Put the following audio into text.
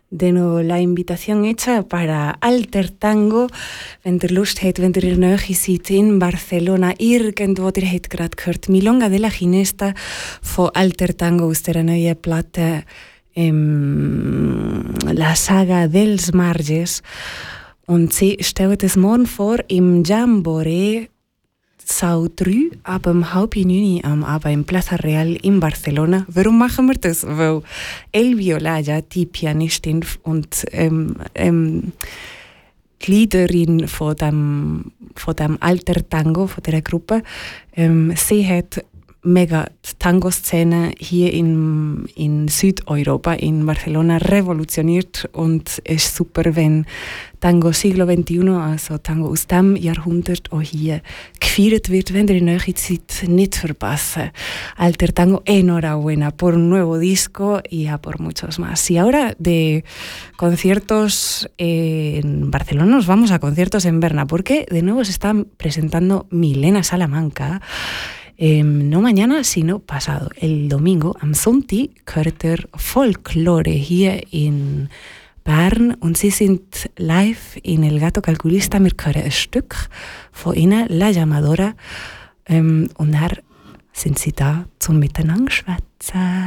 de nuevo la invitación hecha para Alter Tango. Wenn ihr Lust habt, wenn ihr in der Nähe seid in Barcelona, irgendwo, ihr habt gerade gehört, Milonga de la Ginesta von Alter Tango aus der neuen Platte La Saga dels Marges. Und sie stellt es morgen vor im Jamboree Sau 3 ab 8:30 am Abend im Plaza Real in Barcelona. Warum machen wir das? Weil El Violaya, die Pianistin und die Leaderin von dem Alter Tango, von dieser Gruppe, sie hat mega die Tango-Szene hier in Südeuropa, in Barcelona, revolutioniert und es ist super, wenn Tango Siglo XXI, also Tango aus dem Jahrhundert, auch hier gefeiert wird. Wenn ihr in der Zeit nicht verpassen. Alter Tango, enhorabuena por un nuevo disco y a por muchos más. Y ahora de conciertos en Barcelona nos vamos a conciertos en Berna, porque de nuevo se está presentando Milena Salamanca. No mañana, sino pasado, el domingo, am Sonntag, gehört Folklore hier in Bern und sie sind live in El Gato Calculista. Wir hören ein Stück von ihnen, La Llamadora, und dann sind sie da zum Miteinander schwätzen.